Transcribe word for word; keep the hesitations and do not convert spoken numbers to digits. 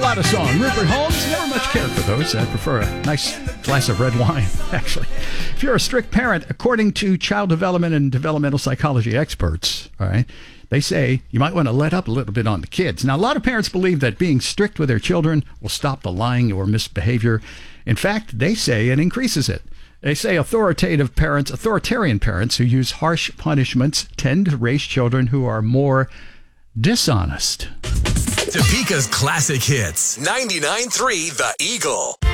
Enchilada song. Rupert Holmes, never much cared for those. I prefer a nice glass of red wine, actually. If you're a strict parent, according to child development and developmental psychology experts, all right, they say you might want to let up a little bit on the kids. Now, a lot of parents believe that being strict with their children will stop the lying or misbehavior. In fact, they say it increases it. They say authoritative parents, authoritarian parents who use harsh punishments tend to raise children who are more dishonest. Topeka's classic hits. ninety-nine point three The Eagle.